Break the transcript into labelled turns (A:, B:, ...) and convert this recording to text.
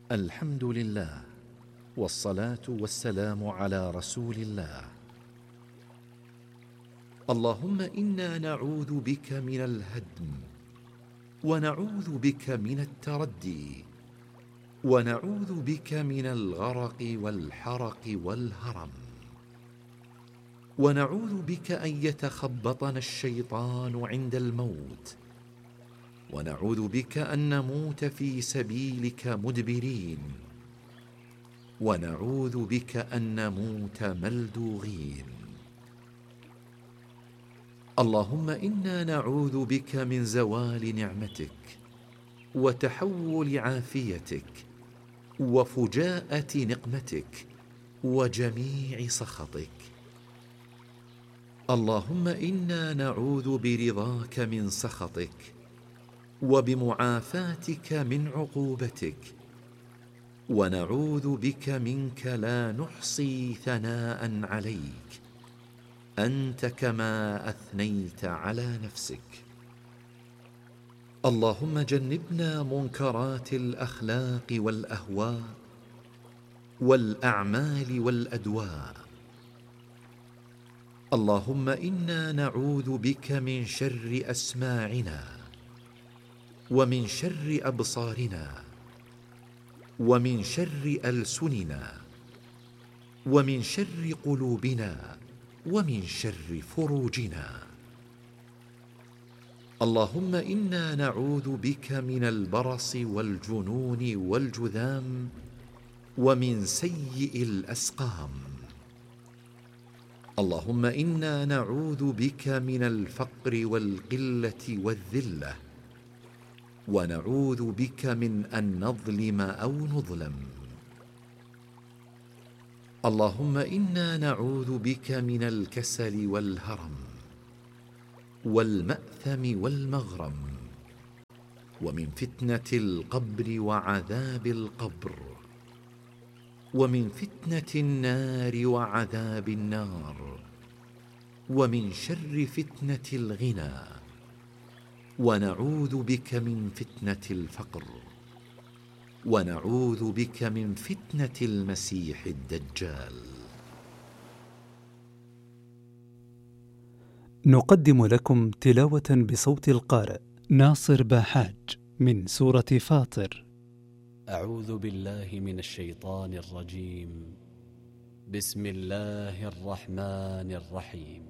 A: الحمد لله، والصلاة والسلام على رسول الله. اللهم إنا نعوذ بك من الهدم، ونعوذ بك من التردي، ونعوذ بك من الغرق والحرق والهرم، ونعوذ بك أن يتخبطنا الشيطان عند الموت، ونعوذ بك أن نموت في سبيلك مدبرين، ونعوذ بك أن نموت ملدوغين. اللهم إنا نعوذ بك من زوال نعمتك، وتحول عافيتك، وفجاءة نقمتك، وجميع سخطك. اللهم إنا نعوذ برضاك من سخطك، وبمعافاتك من عقوبتك، ونعوذ بك منك لا نحصي ثناء عليك، أنت كما أثنيت على نفسك. اللهم جنبنا منكرات الأخلاق والأهواء والأعمال والأدواء. اللهم إنا نعوذ بك من شر أسماعنا، ومن شر أبصارنا، ومن شر ألسننا، ومن شر قلوبنا، ومن شر فروجنا. اللهم إنا نعوذ بك من البرص والجنون والجذام، ومن سيء الأسقام. اللهم إنا نعوذ بك من الفقر والقلة والذلة، ونعوذ بك من أن نظلم أو نظلم. اللهم إنا نعوذ بك من الكسل والهرم، والمأثم والمغرم، ومن فتنة القبر وعذاب القبر، ومن فتنة النار وعذاب النار، ومن شر فتنة الغنى. ونعوذ بك من فتنة الفقر، ونعوذ بك من فتنة المسيح الدجال.
B: نقدم لكم تلاوة بصوت القارئ ناصر باحاج من سورة فاطر.
C: أعوذ بالله من الشيطان الرجيم. بسم الله الرحمن الرحيم.